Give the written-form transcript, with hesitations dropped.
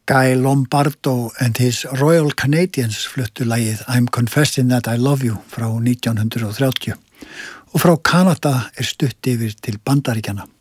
Guy Lombardo and his Royal Canadians fluttu lagið I'm Confessing That I Love You frá 1930 og frá Kanada stutt yfir til Bandaríkjanna.